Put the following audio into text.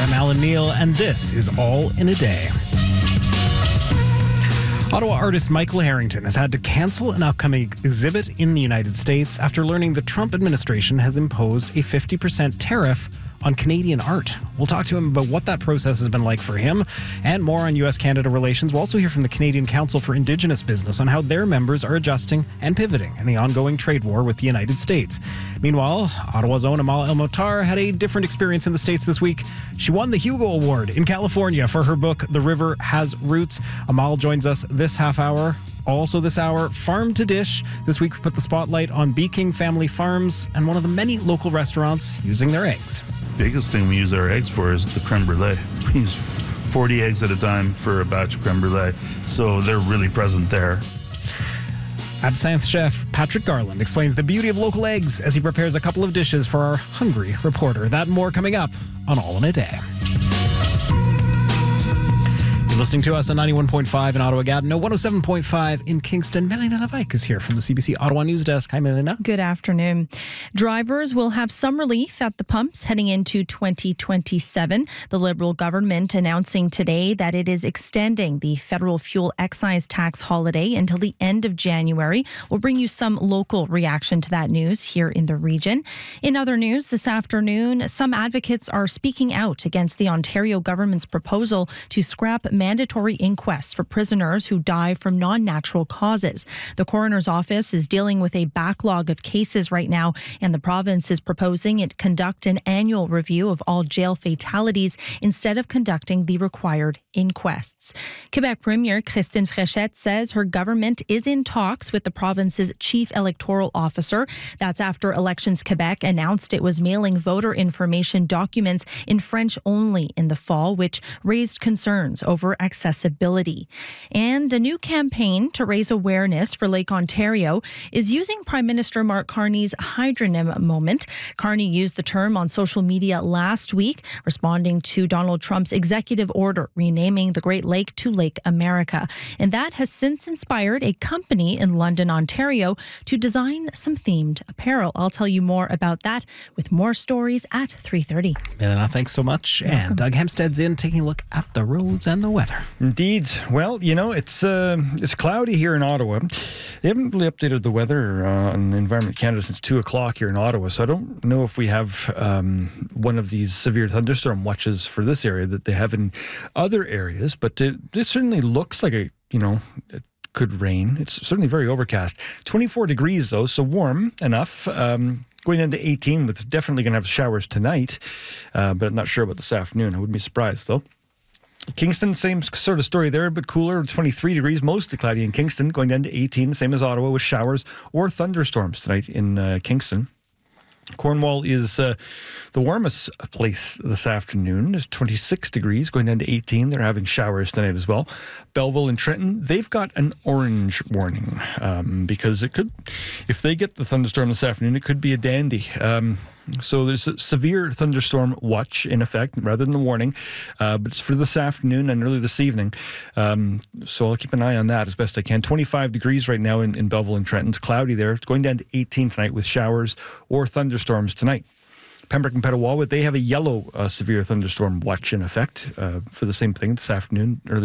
I'm Alan Neal, and this is All in a Day. Ottawa artist Michael Harrington has had to cancel an upcoming exhibit in the United States after learning the Trump administration has imposed a 50% tariff on Canadian art. We'll talk to him about what that process has been like for him and more on U.S.-Canada relations. We'll also hear from the Canadian Council for Indigenous Business on how their members are adjusting and pivoting in the ongoing trade war with the United States. Meanwhile, Ottawa's own Amal El-Mohtar had a different experience in the States this week. She won the Hugo Award in California for her book, The River Has Roots. Amal joins us this half hour. Also this hour, Farm to Dish. This week we put the spotlight on Bee King Family Farms and one of the many local restaurants using their eggs. Biggest thing we use our eggs for is the creme brulee. We use 40 eggs at a time for a batch of creme brulee, so they're really present there. Absinthe chef Patrick Garland explains the beauty of local eggs as he prepares a couple of dishes for our hungry reporter. That and more coming up on All in a Day. You're listening to us on 91.5 in Ottawa-Gatineau, 107.5 in Kingston. Melina Levike is here from the CBC Ottawa News Desk. Hi, Melina. Good afternoon. Drivers will have some relief at the pumps heading into 2027. The Liberal government announcing today that it is extending the federal fuel excise tax holiday until the end of January. We'll bring you some local reaction to that news here in the region. In other news, this afternoon, some advocates are speaking out against the Ontario government's proposal to scrap mandatory inquests for prisoners who die from non-natural causes. The coroner's office is dealing with a backlog of cases right now, and the province is proposing it conduct an annual review of all jail fatalities instead of conducting the required inquests. Quebec Premier Christine Fréchette says her government is in talks with the province's chief electoral officer. That's after Elections Quebec announced it was mailing voter information documents in French only in the fall, which raised concerns over accessibility. And a new campaign to raise awareness for Lake Ontario is using Prime Minister Mark Carney's hydronym moment. Carney used the term on social media last week, responding to Donald Trump's executive order renaming the Great Lake to Lake America. And that has since inspired a company in London, Ontario, to design some themed apparel. I'll tell you more about that with more stories at 3:30. Melina, thanks so much. You're welcome. And Doug Hempstead's in taking a look at the roads and the weather. Indeed. Well, you know, it's cloudy here in Ottawa. They haven't really updated the weather on Environment Canada since 2 o'clock here in Ottawa, so I don't know if we have one of these severe thunderstorm watches for this area that they have in other areas, but it certainly looks like it could rain. It's certainly very overcast. 24 degrees, though, so warm enough. Going into 18 with definitely going to have showers tonight, but I'm not sure about this afternoon. I wouldn't be surprised, though. Kingston, same sort of story there, but cooler, 23 degrees, mostly cloudy in Kingston, going down to 18, same as Ottawa, with showers or thunderstorms tonight in Kingston. Cornwall is the warmest place this afternoon. It's 26 degrees, going down to 18. They're having showers tonight as well. Belleville and Trenton, they've got an orange warning because it could, if they get the thunderstorm this afternoon, it could be a dandy. So there's a severe thunderstorm watch in effect rather than a warning, but it's for this afternoon and early this evening. So I'll keep an eye on that as best I can. 25 degrees right now in Belleville and Trenton. It's cloudy there. It's going down to 18 tonight with showers or thunderstorms tonight. Pembroke and Petawawa, they have a yellow severe thunderstorm watch in effect for the same thing this afternoon, early